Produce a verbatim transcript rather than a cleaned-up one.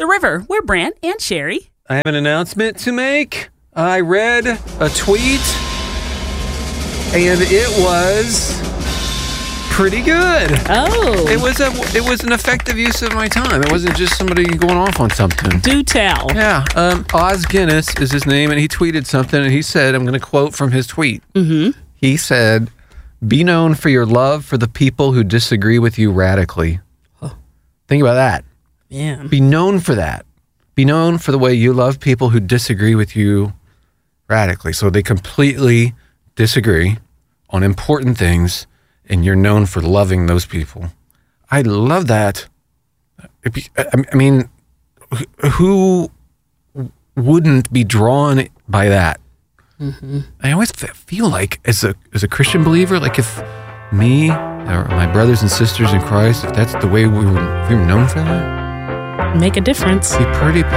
The River. We're Brant and Sherry. I have an announcement to make. I read a tweet, and it was pretty good. Oh. It was a it was an effective use of my time. It wasn't just somebody going off on something. Do tell. Yeah. Um, Oz Guinness is his name, and he tweeted something, and he said, I'm going to quote from his tweet. Mm-hmm. He said, "Be known for your love for the people who disagree with you radically." Oh. Think about that. Yeah. Be known for that. Be known for the way you love people who disagree with you radically. So they completely disagree on important things, and you're known for loving those people. I love that. I mean, who wouldn't be drawn by that? Mm-hmm. I always feel like, as a as a Christian believer, like if me or my brothers and sisters in Christ, if that's the way we were, if we were known for that, Make a difference. it'd be pretty